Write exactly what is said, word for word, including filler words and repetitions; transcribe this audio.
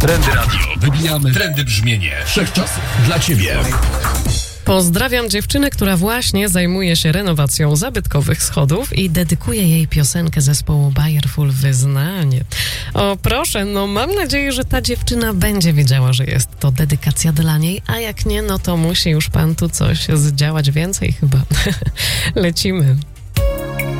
Trendy Radio. Wybijamy trendy brzmienie wszechczasów dla Ciebie. Pozdrawiam dziewczynę, która właśnie zajmuje się renowacją zabytkowych schodów i dedykuje jej piosenkę zespołu Bayerful Wyznanie. O proszę, no mam nadzieję, że ta dziewczyna będzie wiedziała, że jest to dedykacja dla niej, a jak nie, no to musi już pan tu coś zdziałać więcej chyba. Lecimy.